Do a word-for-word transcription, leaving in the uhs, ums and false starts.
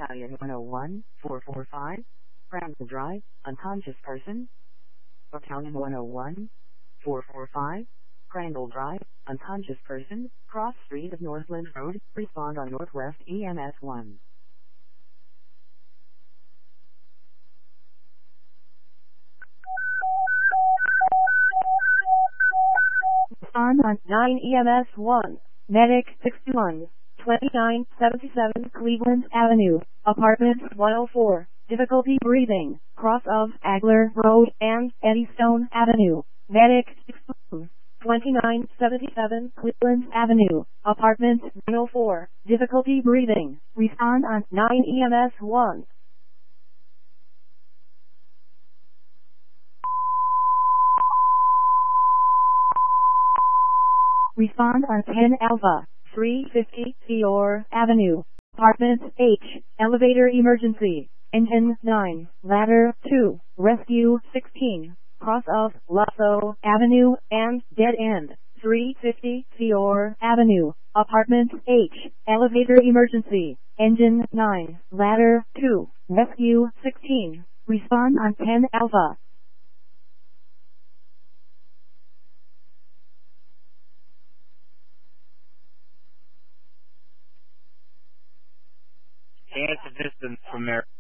Battalion one oh one, four four five, Crandall Drive, unconscious person. Battalion one oh one, four four five, Crandall Drive, unconscious person, cross street of Northland Road, respond on Northwest E M S one. Respond on nine E M S one, Medic sixty-one, twenty-nine seventy-seven Cleveland Avenue, Apartment one oh four, difficulty breathing, cross of Agler Road and Eddystone Avenue, Medic sixty-one, twenty-nine seventy-seven Cleveland Avenue, Apartment one oh four, difficulty breathing, respond on nine E M S one. Respond on ten Alpha, three fifty Fior Avenue, Apartment H, elevator emergency, engine nine, ladder two, rescue sixteen, cross of Lasso Avenue and dead end, three fifty Fior Avenue, Apartment H, elevator emergency, engine nine, ladder two, rescue sixteen, respond on ten Alpha. Stay at the distance from there.